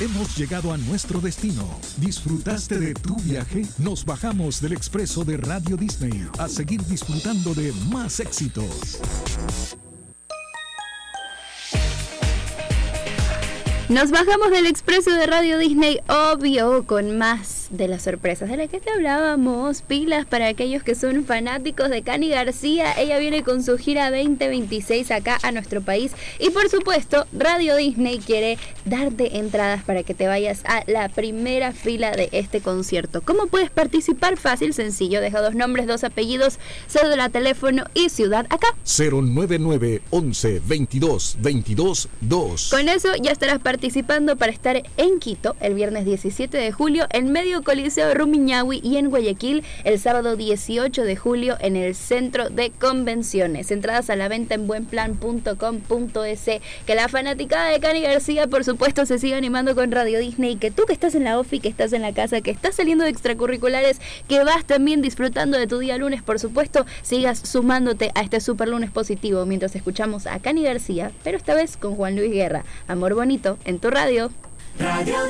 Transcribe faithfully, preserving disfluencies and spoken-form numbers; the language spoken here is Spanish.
Hemos llegado a nuestro destino. ¿Disfrutaste de tu viaje? Nos bajamos del expreso de Radio Disney a seguir disfrutando de más éxitos. Nos bajamos del expreso de Radio Disney, obvio, con más de las sorpresas de las que te hablábamos. Pilas para aquellos que son fanáticos de Cani García. Ella viene con su gira veinte veintiséis acá a nuestro país. Y por supuesto, Radio Disney quiere darte entradas para que te vayas a la primera fila de este concierto. ¿Cómo puedes participar? Fácil, sencillo. Deja dos nombres, dos apellidos, cédula, teléfono y ciudad acá. cero nueve nueve, once, veintidós, veintidós, dos. Con eso ya estarás participando participando para estar en Quito el viernes diecisiete de julio en Medio Coliseo Rumiñahui y en Guayaquil el sábado dieciocho de julio en el Centro de Convenciones. Entradas a la venta en buenplan punto com punto es. Que la fanaticada de Cani García, por supuesto, se siga animando con Radio Disney. Que tú que estás en la ofi, que estás en la casa, que estás saliendo de extracurriculares, que vas también disfrutando de tu día lunes, por supuesto, sigas sumándote a este super lunes positivo mientras escuchamos a Cani García, pero esta vez con Juan Luis Guerra. Amor bonito en tu radio. Radio